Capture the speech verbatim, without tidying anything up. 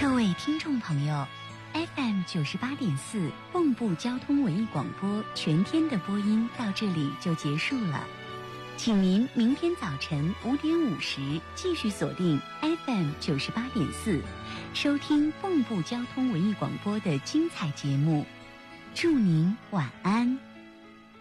各位听众朋友 ，F M 九十八点四蚌埠交通文艺广播全天的播音到这里就结束了，请您明天早晨五点五十继续锁定 F M 九十八点四，收听蚌埠交通文艺广播的精彩节目。祝您晚安。